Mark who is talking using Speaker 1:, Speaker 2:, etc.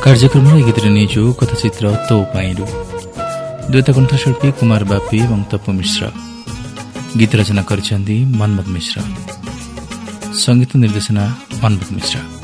Speaker 1: କାର୍ଯ୍ୟକ୍ରମର ଏହି ଗୀତରେ ନିଜ କଥାଚିତ୍ର ତୋ ପାଇଁରୁ ଦ୍ୱୈତ କଣ୍ଠଶିଳ୍ପୀ କୁମାର ବାପି ଏବଂ ତପୁ ମିଶ୍ର। ଗୀତ ରଚନା କରିଛନ୍ତି ମନ୍ମଥ ମିଶ୍ର, ସଙ୍ଗୀତ ନିର୍ଦ୍ଦେଶନା ମନ୍ମଥ ମିଶ୍ର।